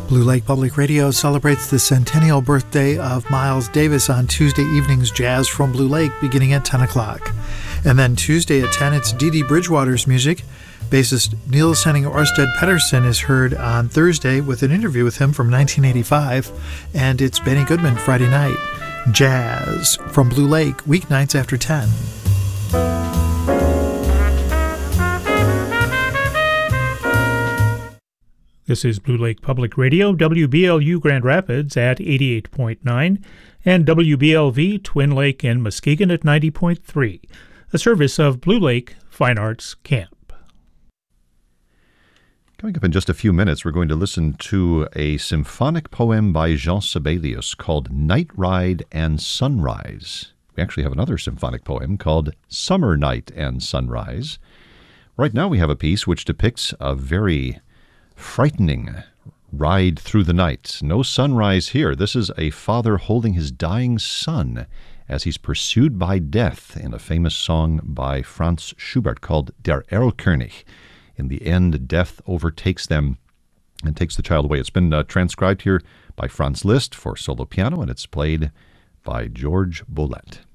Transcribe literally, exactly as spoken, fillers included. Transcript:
Blue Lake Public Radio celebrates the centennial birthday of Miles Davis on Tuesday evenings Jazz from Blue Lake beginning at ten o'clock. And then Tuesday at ten, it's Dee Dee Bridgewater's music. Bassist Niels Henning Orsted Pedersen is heard on Thursday with an interview with him from nineteen eighty-five. And it's Benny Goodman Friday night. Jazz from Blue Lake, weeknights after ten. This is Blue Lake Public Radio, W B L U Grand Rapids at eighty-eight point nine, and W B L V Twin Lake and Muskegon at ninety point three, a service of Blue Lake Fine Arts Camp. Coming up in just a few minutes, we're going to listen to a symphonic poem by Jean Sibelius called Night Ride and Sunrise. We actually have another symphonic poem called Summer Night and Sunrise. Right now we have a piece which depicts a very frightening ride through the night. No sunrise here. This is a father holding his dying son as he's pursued by death in a famous song by Franz Schubert called Der Erlkönig. In the end, death overtakes them and takes the child away. It's been uh, transcribed here by Franz Liszt for solo piano, and it's played by George Boulez.